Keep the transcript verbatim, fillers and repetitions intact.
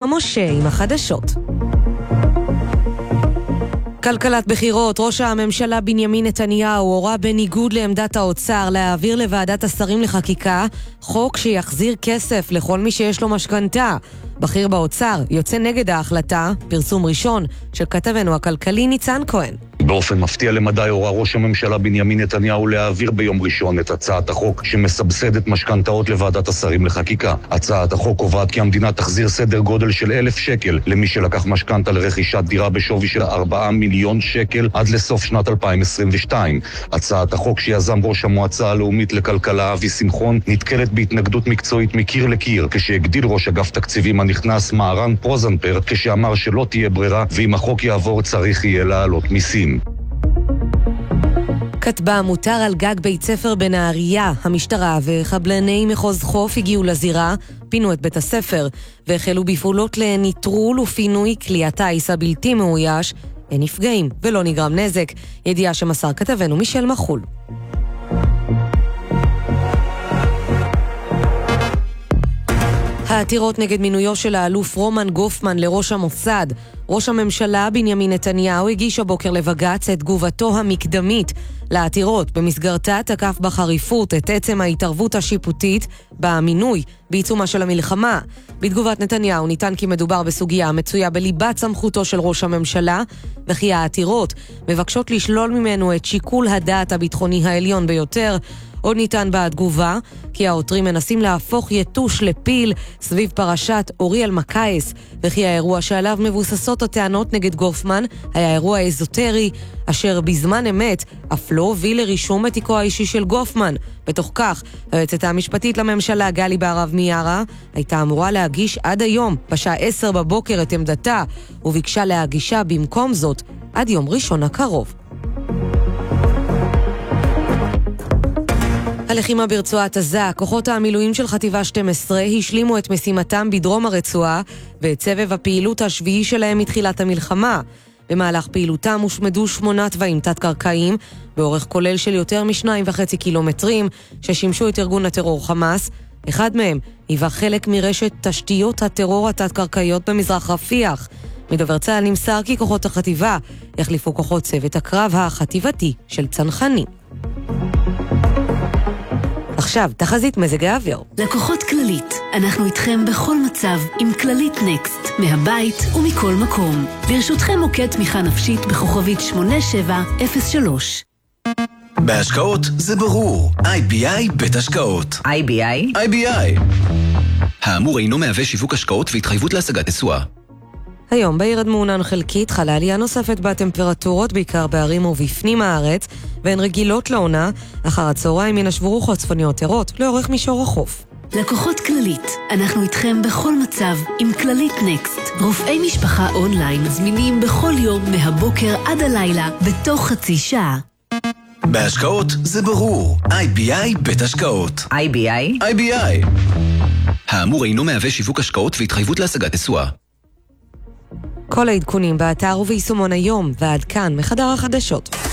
משה עם החדשות. כלכלת בחירות, ראש הממשלה בנימין נתניהו הורה בניגוד לעמדת האוצר להעביר לוועדת השרים לחקיקה חוק שיחזיר כסף לכל מי שיש לו משכנתה. בכיר באוצר יוצא נגד ההחלטה, פרסום ראשון של כתבנו הכלכלי ניצן כהן. באופן מפתיע למדי הורה ראש הממשלה בנימין נתניהו להעביר ביום ראשון את הצעת החוק שמסבסדת משכנתאות לוועדת השרים לחקיקה. הצעת החוק קובעת כי המדינה תחזיר סדר גודל של אלף שקל למי שלקח משכנתה לרכישת דירה בשווי של ארבעה מיליון שקל עד לסוף שנת אלפיים עשרים ושתיים. הצעת החוק שיזם ראש המועצה הלאומית לכלכלה אבי שמחון נתקלת בהתנגדות מקצועית מקיר לקיר, כשהגדיל ראש אגף תקציבים הנכנס מהרן פרוזנפר כשאמר שלא תהיה ברירה ואם החוק יעבור צריך יהיה לעלות מיסים. כתבה מותר על גג בית ספר בנהריה. המשטרה וחבלני מחוז חוף הגיעו לזירה, פינו את בית הספר והחלו בפעולות לניטרול ופינוי כלי הטיס הבלתי מאויש. אין נפגעים ולא נגרם נזק. ידיעה שמסר כתבנו מישל מחול. העתירות נגד מינויו של האלוף רומן גופמן לראש המוסד. ראש הממשלה בנימין נתניהו הגיש הבוקר לבג"ץ את תגובתו המקדמית לעתירות. במסגרתה תקף בחריפות את עצם ההתערבות השיפוטית במינוי בעיצומה של המלחמה. בתגובת נתניהו ניתן כי מדובר בסוגיה המצויה בליבת סמכותו של ראש הממשלה, וכי העתירות מבקשות לשלול ממנו את שיקול הדעת הביטחוני העליון ביותר. עוד ניתן בתגובה כי העותרים מנסים להפוך יתוש לפיל סביב פרשת אוריאל מקייס, וכי האירוע שעליו מבוססות הטענות נגד גופמן היה אירוע אזוטרי אשר בזמן אמת אף לא הוביל לרישום בתיקו האישי של גופמן. בתוך כך, היועצת המשפטית לממשלה גלי בהרב מיארה הייתה אמורה להגיש עד היום בשעה עשר בבוקר את עמדתה, וביקשה להגישה במקום זאת עד יום ראשון הקרוב. הלחימה ברצועת עזה, כוחות המילואים של חטיבה שתים עשרה השלימו את משימתם בדרום הרצועה ואת סבב הפעילות השביעי שלהם מתחילת המלחמה. במהלך פעילותם הושמדו שמונה תוואים תת-קרקעיים באורך כולל של יותר משניים וחצי קילומטרים ששימשו את ארגון הטרור חמאס. אחד מהם היווה חלק מרשת תשתיות הטרור התת-קרקעיות במזרח רפיח. מדובר צה"ל נמסר כי כוחות החטיבה יחליפו כוחות צוות הקרב החטיבתי של צנחנים. עכשיו, תחזית מזג האוויר. לקוחות כללית, אנחנו איתכם בכל מצב עם כללית נקסט, מהבית ומכל מקום. לרשותכם מוקד תמיכה נפשית בכוכבית שמונה שבע אפס שלוש. בהשקעות זה ברור. איי בי איי בית השקעות. איי בי איי? איי בי איי. האמור אינו מהווה שיווק השקעות והתחייבות להשגת תשואה. היום בעיר מעונן חלקית חלה עלייה נוספת בטמפרטורות, בעיקר בערים ובפנים הארץ, והן רגילות לעונה. אחר הצהריים ינשבו רוחות צפוניות ערות לאורך מישור החוף. לקוחות כללית, אנחנו איתכם בכל מצב עם כללית נקסט. רופאי משפחה אונליין זמינים בכל יום מהבוקר עד הלילה בתוך חצי שעה. בהשקעות זה ברור. איי בי איי בית השקעות. איי בי איי? איי בי איי. האמור אינו מהווה שיווק השקעות והתחייבות להשגת תשואה. כל העדכונים באתר וביישומון היום, ועד כאן מחדר החדשות.